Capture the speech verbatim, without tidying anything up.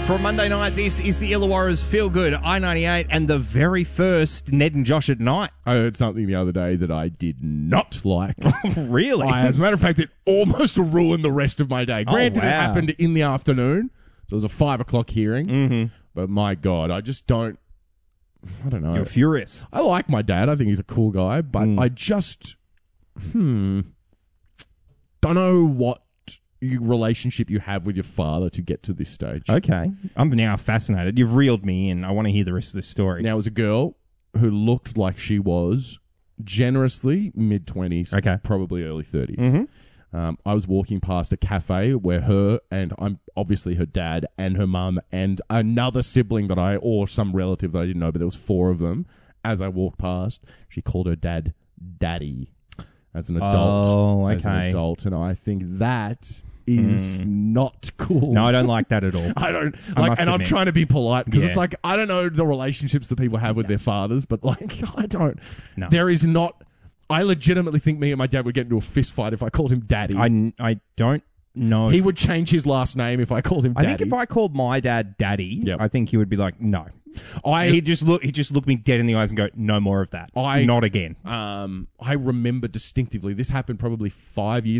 For a Monday night, this is the Illawarra's Feel Good I ninety-eight and the very first Ned and Josh at Night. I heard something the other day that I did not like. Really? I, as a matter of fact, it almost ruined the rest of my day. Granted, oh, wow. it happened in the afternoon, so it was a five o'clock hearing. Mm-hmm. But my God, I just don't. I don't know. You're furious. I like my dad. I think he's a cool guy, but Mm. I just hmm don't know what you, relationship you have with your father to get to this stage. Okay. I'm now fascinated. You've reeled me in. I want to hear the rest of this story. Now, it was a girl who looked like she was generously mid-twenties, Okay. probably early thirties. Mm-hmm. Um, I was walking past a cafe where her and I'm obviously her dad and her mum and another sibling that I, or some relative that I didn't know, but there was four of them. As I walked past, she called her dad Daddy as an adult. Oh, As an okay. adult. And I think that is not cool. No, I don't like that at all. I don't I like, must and I'm admit. trying to be polite because Yeah. it's like I don't know the relationships that people have with their fathers, but like I don't. No. There is not. I legitimately think me and my dad would get into a fist fight if I called him Daddy. I, I don't know. he if- would change his last name if I called him I Daddy. think if I called my dad Daddy, Yep. I think he would be like, no. I He'd just look. He'd just look me dead in the eyes and go, "No more of that. I- Not again." um I remember distinctively this happened probably five years